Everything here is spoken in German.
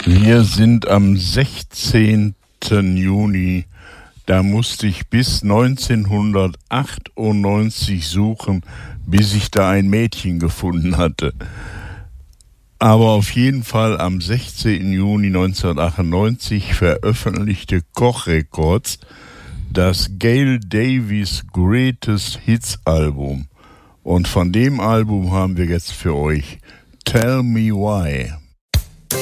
Wir sind am 16. Juni. Da musste ich bis 1998 suchen, bis ich da ein Mädchen gefunden hatte. Aber auf jeden Fall am 16. Juni 1998 veröffentlichte Koch Records das Gail Davis Greatest Hits Album. Und von dem Album haben wir jetzt für euch Tell Me Why.